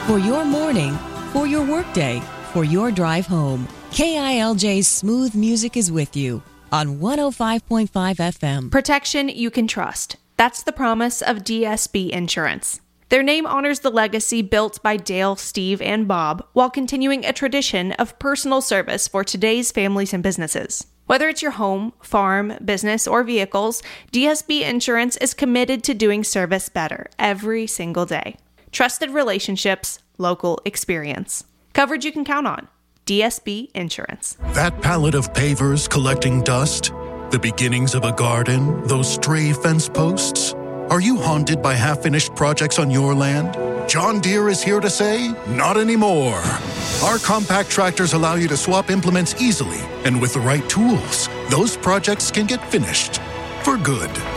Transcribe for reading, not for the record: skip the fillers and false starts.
For your morning, for your workday, for your drive home, KILJ's smooth music is with you on 105.5 FM. Protection you can trust. That's the promise of DSB Insurance. Their name honors the legacy built by Dale, Steve, and Bob while continuing a tradition of personal service for today's families and businesses. Whether it's your home, farm, business, or vehicles, DSB Insurance is committed to doing service better every single day. Trusted relationships, local experience. Coverage you can count on. DSB Insurance. That pallet of pavers collecting dust? The beginnings of a garden? Those stray fence posts? Are you haunted by half-finished projects on your land? John Deere is here to say, not anymore. Our compact tractors allow you to swap implements easily, and with the right tools, those projects can get finished for good.